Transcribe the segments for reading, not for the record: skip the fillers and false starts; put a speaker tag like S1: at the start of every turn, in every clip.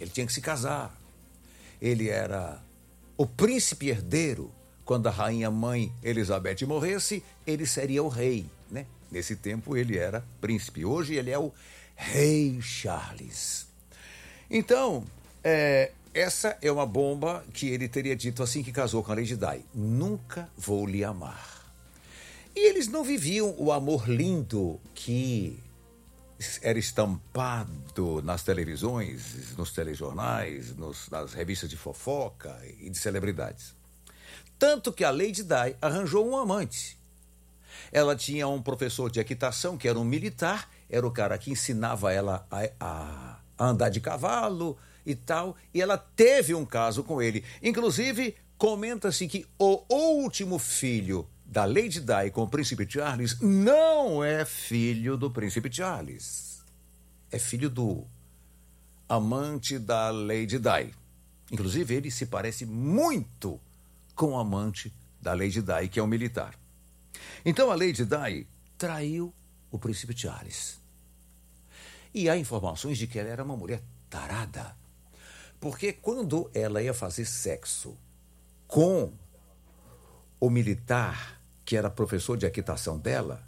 S1: Ele tinha que se casar. Ele era o príncipe herdeiro. Quando a rainha mãe Elizabeth morresse, ele seria o rei, né? Nesse tempo ele era príncipe. Hoje ele é o rei Charles. Então, essa é uma bomba que ele teria dito assim que casou com a Lady Di. Nunca vou lhe amar. E eles não viviam o amor lindo que era estampado nas televisões, nos telejornais, nas revistas de fofoca e de celebridades. Tanto que a Lady Di arranjou um amante. Ela tinha um professor de equitação que era um militar, era o cara que ensinava ela a andar de cavalo e tal, e ela teve um caso com ele. Inclusive, comenta-se que o último filho da Lady Di com o Príncipe Charles não é filho do Príncipe Charles. É filho do amante da Lady Di. Inclusive, ele se parece muito com o amante da Lady Di, que é um militar. Então, a Lady Di traiu o Príncipe Charles. E há informações de que ela era uma mulher tarada. Porque quando ela ia fazer sexo com o militar, que era professor de equitação dela,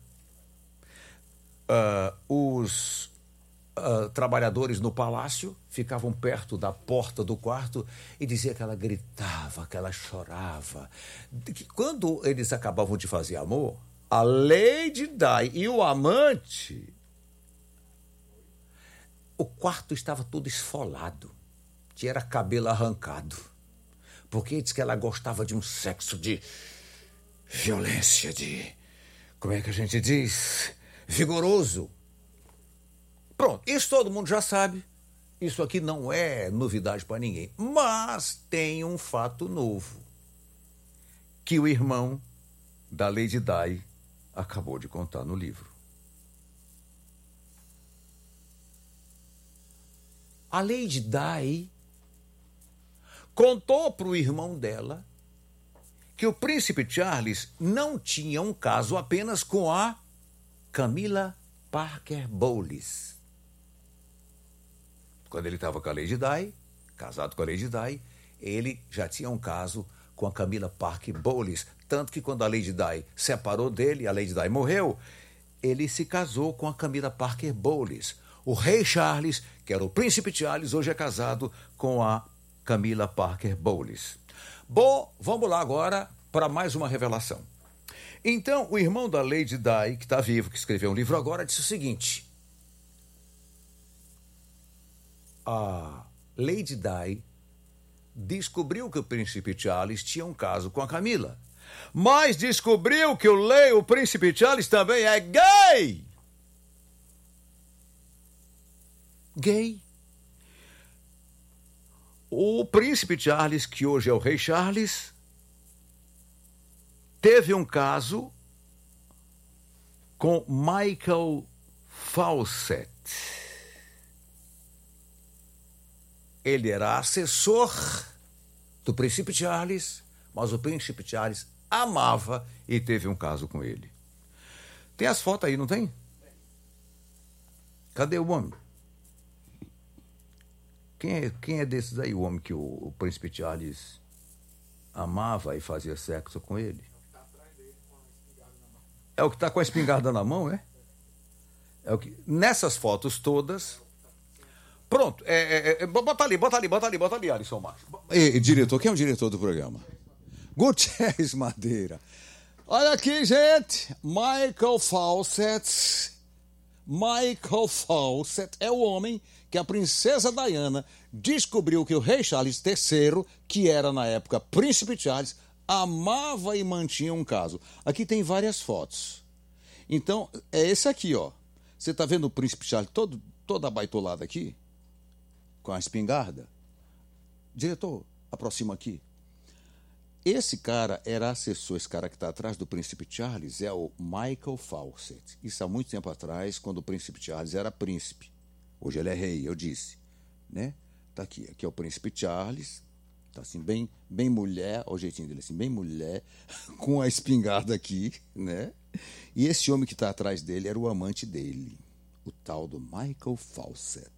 S1: os trabalhadores no palácio ficavam perto da porta do quarto e dizia que ela gritava, que ela chorava. Que quando eles acabavam de fazer amor, a Lady Di e o amante, o quarto estava todo esfolado, que era cabelo arrancado, porque diz que ela gostava de um sexo de violência, de, como é que a gente diz, vigoroso. Pronto, isso todo mundo já sabe. Isso aqui não é novidade para ninguém. Mas tem um fato novo que o irmão da Lady Di acabou de contar no livro. A Lady Di contou para o irmão dela que o Príncipe Charles não tinha um caso apenas com a Camilla Parker Bowles. Quando ele estava com a Lady Di, casado com a Lady Di, ele já tinha um caso com a Camilla Parker Bowles. Tanto que quando a Lady Di separou dele, a Lady Di morreu, ele se casou com a Camilla Parker Bowles. O rei Charles, que era o Príncipe Charles, hoje é casado com a Camilla Parker Bowles. Bom, vamos lá agora para mais uma revelação. Então, o irmão da Lady Di, que está vivo, que escreveu um livro agora, disse o seguinte: a Lady Di descobriu que o Príncipe Charles tinha um caso com a Camila, mas descobriu que o Príncipe Charles também é gay. Gay. O Príncipe Charles, que hoje é o rei Charles, teve um caso com Michael Fawcett. Ele era assessor do Príncipe Charles, mas o Príncipe Charles amava e teve um caso com ele. Tem as fotos aí, não tem? Cadê o homem? Quem é desses aí, o homem que o Príncipe Charles amava e fazia sexo com ele? É o que está com a espingarda na mão, é? É o que... Nessas fotos todas... Pronto, bota ali, Alisson Macho.
S2: Ei, diretor, quem é o diretor do programa? Gutierrez Madeira. Olha aqui, gente, Michael Fawcett é o homem que a princesa Diana descobriu que o rei Charles III, que era na época Príncipe Charles, amava e mantinha um caso. Aqui tem várias fotos. Então, é esse aqui, ó. Você tá vendo o Príncipe Charles todo abaitolado aqui? Com a espingarda? Diretor, aproxima aqui. Esse cara era assessor, esse cara que está atrás do Príncipe Charles é o Michael Fawcett. Isso há muito tempo atrás, quando o Príncipe Charles era príncipe. Hoje ele é rei, eu disse, né? Tá aqui é o Príncipe Charles, tá assim, bem mulher, olha o jeitinho dele assim, bem mulher, com a espingarda aqui, né? E esse homem que está atrás dele era o amante dele, o tal do Michael Fawcett.